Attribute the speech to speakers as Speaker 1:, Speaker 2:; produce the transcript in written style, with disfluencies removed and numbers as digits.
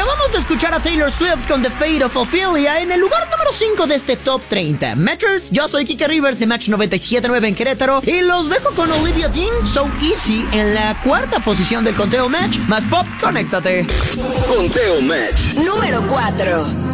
Speaker 1: Acabamos de escuchar a Taylor Swift con The Fate of Ophelia en el lugar número 5 de este Top 30. Matchers, yo soy Kike Rivers de Match 97.9 en Querétaro y los dejo con Olivia Dean, So Easy, en la cuarta posición del conteo Match. Más pop, conéctate.
Speaker 2: Conteo Match
Speaker 3: número 4.